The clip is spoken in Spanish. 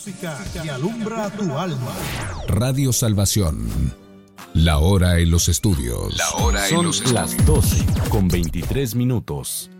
que alumbra tu alma. Radio Salvación. La hora en los estudios. Son las 12:23.